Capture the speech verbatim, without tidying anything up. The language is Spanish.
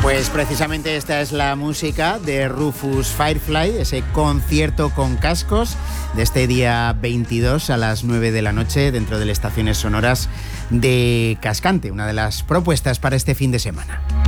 Pues precisamente esta es la música de Rufus Firefly, ese concierto con cascos de este día veintidós a las nueve de la noche dentro de las Estaciones Sonoras de Cascante, una de las propuestas para este fin de semana.